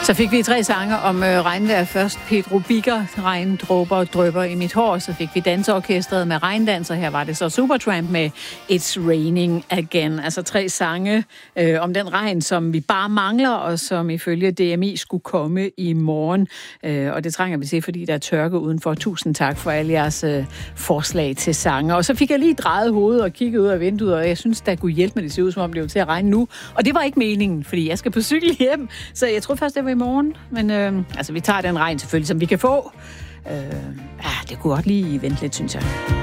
Så fik vi 3 sange om regnvejr. Først Pedro Biker, Regndråber drypper i mit hår. Så fik vi danseorkestret med regndans, og her var det så Supertramp med It's Raining Again. Altså 3 sange om den regn, som vi bare mangler, og som ifølge DMI skulle komme i morgen. Og det trænger vi til, fordi der er tørke udenfor. Tusind tak for alle jeres forslag til sange. Og så fik jeg lige drejet hovedet og kigget ud af vinduet, og jeg synes, der kunne hjælpe med det. Det ser ud, som om det var til at regne nu. Og det var ikke meningen, fordi jeg skal på cykel hjem. Så jeg tror først, det var i morgen. Men vi tager den regn selvfølgelig, som vi kan få. Det kunne godt lige vente lidt, synes jeg.